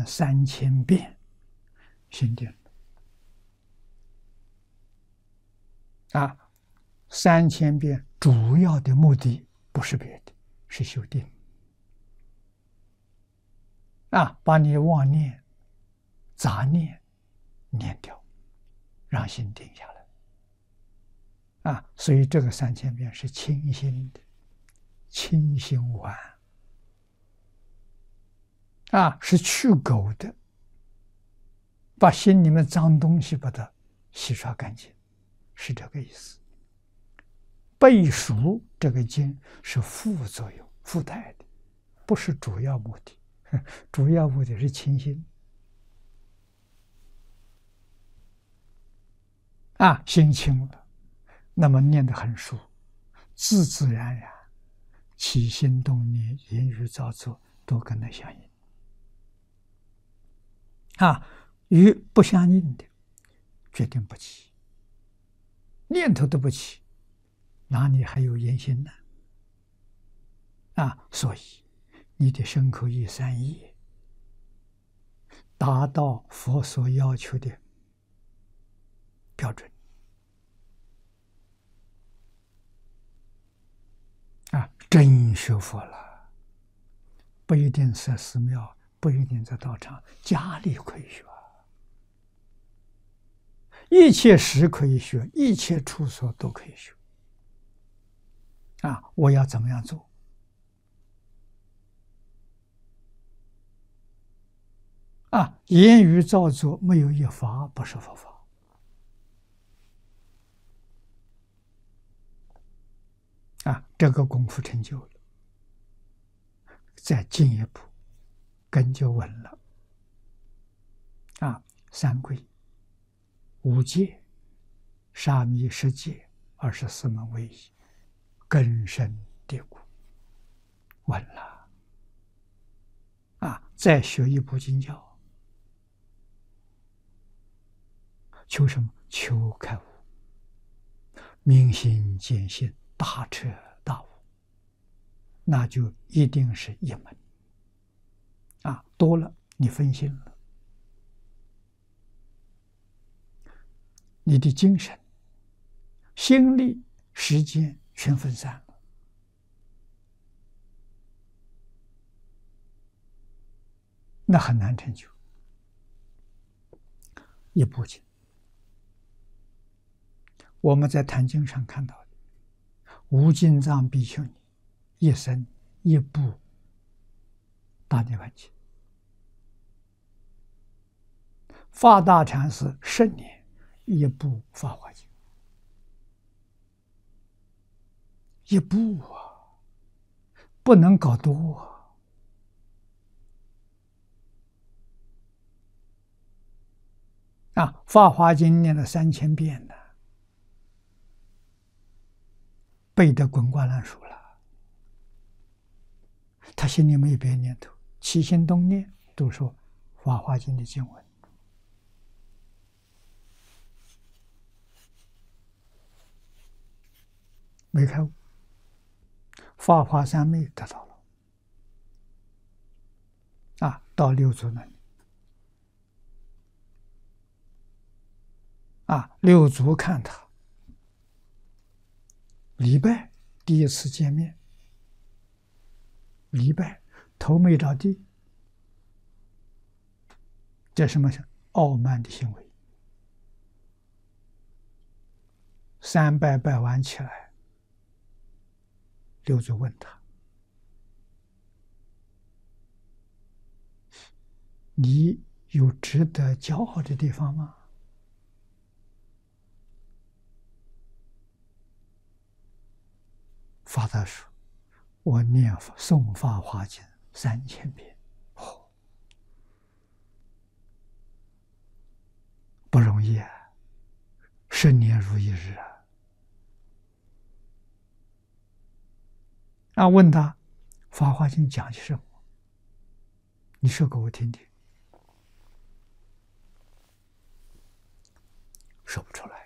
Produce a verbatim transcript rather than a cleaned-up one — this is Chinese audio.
念三千遍，心定了。啊，三千遍主要的目的不是别的，是修定。啊，把你妄念、杂念念掉，让心定下来。啊，所以这个三千遍是清心的，清心丸。啊，是去垢的，把心里面脏东西把它洗刷干净，是这个意思。背熟这个经是副作用、附带的，不是主要目的。主要目的是清心。啊，心清了，那么念得很熟，自自然然，起心动念、言语造作都跟它相应。啊，与不相应的，决定不起，念头都不起，哪里还有言心呢？啊，所以你的身口意三业达到佛所要求的标准。啊，真学佛了，不一定在寺庙，不一定在道场，家里可以学，一切时可以学，一切处所都可以学。啊，我要怎么样做？啊，言语造作没有一法不是佛法。啊，这个功夫成就了，再进一步，根就稳了。啊，三皈、五戒、沙弥十戒、二十四门威仪，根深蒂固，稳了。啊，再学一部经教，求什么？求开悟，明心见性，大彻大悟，那就一定是一门。啊，多了你分心了，你的精神、心力、时间全分散了，那很难成就。一部经，我们在坛经上看到的，无尽藏比丘尼一生一部大涅槃经，法大禅师十年一部法华经，一部啊，不能搞多啊。啊，法华经念了三千遍呢，背得滚瓜烂熟了。他心里没有别的念头，起心动念都说法华经的经文。没开悟，法华三昧得到了。啊，到六祖那里。啊，六祖看他，礼拜第一次见面，礼拜头没着地，这什么傲慢的行为？三拜拜完起来，六祖问他：“你有值得骄傲的地方吗？”法大说：“我念诵法华经三千遍，哦，不容易啊，十年如一日啊。”啊，问他法华经讲的什么？你说给我听听。说不出来。